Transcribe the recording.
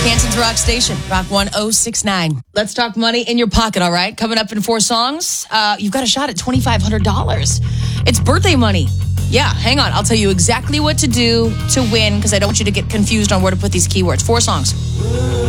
Kansas Rock Station, Rock 1069. Let's talk money in your pocket, all right? Coming up in 4 songs, you've got a shot at $2,500. It's birthday money. Yeah, hang on. I'll tell you exactly what to do to win because I don't want you to get confused on where to put these keywords. 4 songs.